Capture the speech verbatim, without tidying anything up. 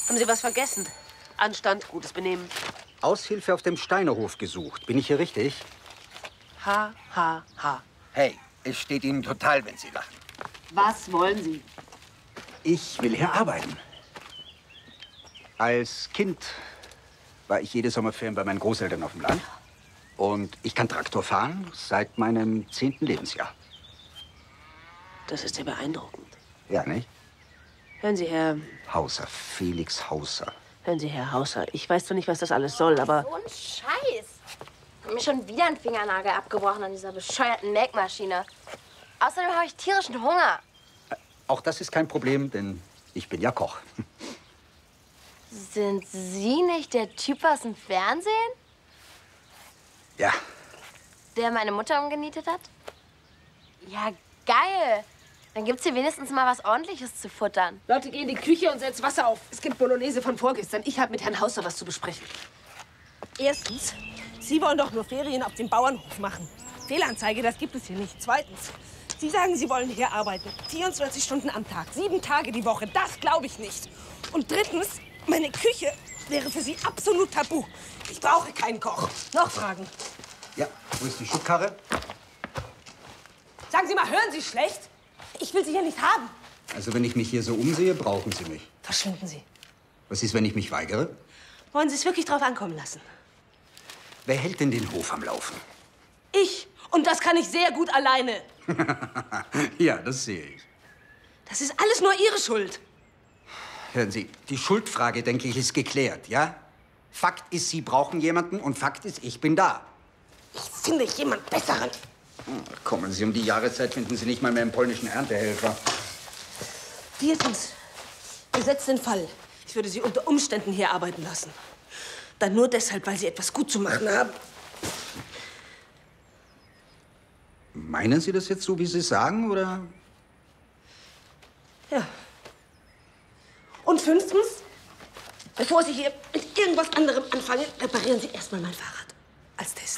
Haben Sie was vergessen? Anstand, gutes Benehmen. Aushilfe auf dem Steinerhof gesucht. Bin ich hier richtig? Ha, ha, ha. Hey, es steht Ihnen total, wenn Sie lachen. Was wollen Sie? Ich will hier arbeiten. Als Kind war ich jede Sommerferien bei meinen Großeltern auf dem Land. Und ich kann Traktor fahren seit meinem zehnten Lebensjahr. Das ist ja beeindruckend. Ja, nicht? Hören Sie, Herr... Hauser, Felix Hauser. Hören Sie, Herr Hauser, ich weiß zwar nicht, was das alles soll, aber... So ein Scheiß. Ich habe mir schon wieder einen Fingernagel abgebrochen an dieser bescheuerten Melkmaschine. Außerdem habe ich tierischen Hunger. Auch das ist kein Problem, denn ich bin ja Koch. Sind Sie nicht der Typ aus dem Fernsehen? Ja. Der meine Mutter umgenietet hat? Ja, geil. Dann gibt's hier wenigstens mal was Ordentliches zu futtern. Leute, geh in die Küche und setz Wasser auf. Es gibt Bolognese von vorgestern. Ich habe mit Herrn Hauser was zu besprechen. Erstens, Sie wollen doch nur Ferien auf dem Bauernhof machen. Fehlanzeige, das gibt es hier nicht. Zweitens, Sie sagen, Sie wollen hier arbeiten. vierundzwanzig Stunden am Tag, sieben Tage die Woche. Das glaube ich nicht. Und drittens, meine Küche wäre für Sie absolut tabu. Ich brauche keinen Koch. Noch Fragen? Ja, wo ist die Schubkarre? Sagen Sie mal, hören Sie schlecht? Ich will Sie hier nicht haben. Also, wenn ich mich hier so umsehe, brauchen Sie mich. Verschwinden Sie. Was ist, wenn ich mich weigere? Wollen Sie es wirklich drauf ankommen lassen? Wer hält denn den Hof am Laufen? Ich. Und das kann ich sehr gut alleine. Ja, das sehe ich. Das ist alles nur Ihre Schuld. Hören Sie, die Schuldfrage, denke ich, ist geklärt, ja? Fakt ist, Sie brauchen jemanden und Fakt ist, ich bin da. Ich finde jemand Besseren. Ach, kommen Sie, um die Jahreszeit finden Sie nicht mal mehr einen polnischen Erntehelfer. Viertens, gesetzt den Fall, ich würde Sie unter Umständen hier arbeiten lassen. Dann nur deshalb, weil Sie etwas gut zu machen haben. Meinen Sie das jetzt so, wie Sie sagen, oder? Ja. Und fünftens, bevor Sie hier mit irgendwas anderem anfangen, reparieren Sie erstmal mein Fahrrad. Als Test.